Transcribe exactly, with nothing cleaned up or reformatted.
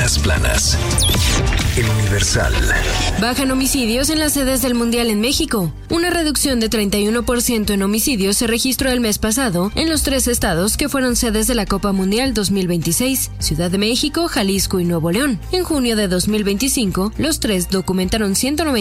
primeras planas. El Universal. Bajan homicidios en las sedes del Mundial en México. Una reducción de treinta y uno por ciento en homicidios se registró el mes pasado en los tres estados que fueron sedes de la Copa Mundial dos mil veintiséis, Ciudad de México, Jalisco y Nuevo León. En junio de dos mil veinticinco, los tres documentaron ciento noventa